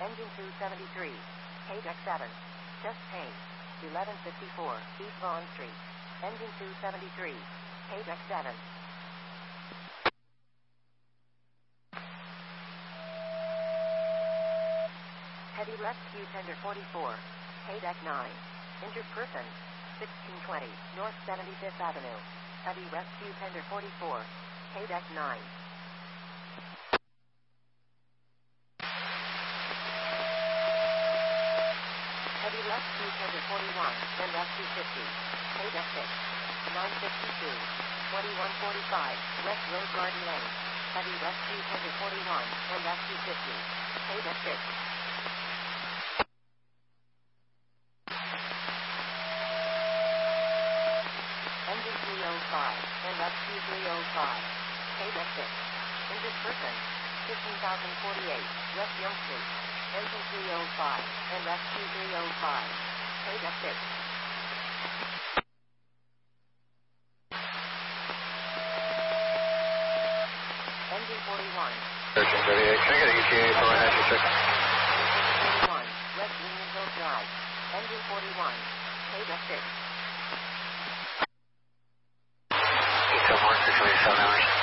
Engine 273. Deck 7. Just paint. 1154 East Vaughn Street. Engine 273. Deck 7. Heavy rescue tender 44. Deck 9. Injured person. 1620 North 75th Avenue. Heavy rescue tender 44. Deck 9. Heavy rescue tender 41 and rescue 50. Deck 6. 952 2145 West Road Garden Lane. Heavy rescue tender 41 and rescue 50. Deck 6. Engine 305 and rescue 305. Deck 6. Injured person. 15,048 West Young Street. Engine 305 and rescue 305. Deck 6. Engine 41. Searching 38. Can I get a ETA for right after 6? 41 West Unionville Drive. Engine 41. Deck 6. East Mark 627 hours.